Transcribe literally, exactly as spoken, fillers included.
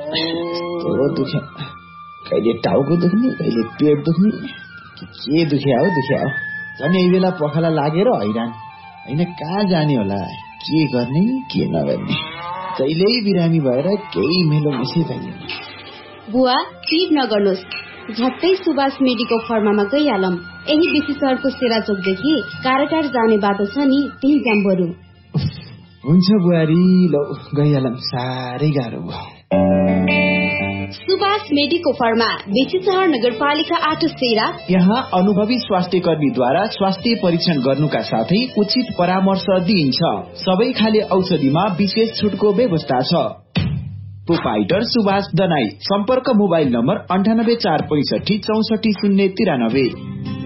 कस्तो दुख्यो, कहिले टाउको दुख्ने, कहिले पेट दुख्ने, के दुख्या हो दुख्या हो। झन् यही बेला पखाला लागेर हैरान, होइन कहाँ जाने होला, के गर्ने के नगर्ने। कहिल्यै बिरामी भएर केही मेलो मिसै पाइँदैन। बुवा चिड नगर्नुहोस्, झट्टै सुभाष मेडिको फर्मामा गइहालौं। यही बेसी सहरको सेरा चोकदेखि काराटार जाने बाटो छ नि, त्यही जाम बरु। हुन्छ बुहारी, लौ गइहालौं, साह्रै गाह्रो भयो। सुभाष मेडिको फर्मा, बेसी सहर नगरपालिका आठ सेरा। यहाँ अनुभवी स्वास्थ्य कर्मीद्वारा स्वास्थ्य परीक्षण गर्नुका साथै उचित परामर्श दिइन्छ। सबै खाले औषधिमा विशेष छुटको व्यवस्था छ। प्रोपाइटर सुभाष दनाई। सम्पर्क मोबाइल नम्बर अन्ठानब्बे चार पैसठी चौसठी शून्य तिरानब्बे।